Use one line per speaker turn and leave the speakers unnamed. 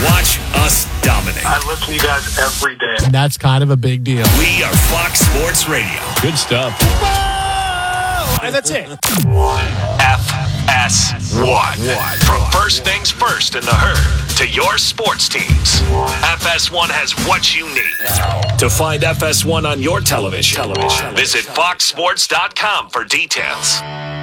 Watch us dominate.
I listen to you guys every day.
That's kind of a big deal.
We are Fox Sports Radio.
Good stuff.
And that's it.
FS1. From first things first in the herd to your sports teams, FS1 has what you need. To find FS1 on your television, visit foxsports.com for details.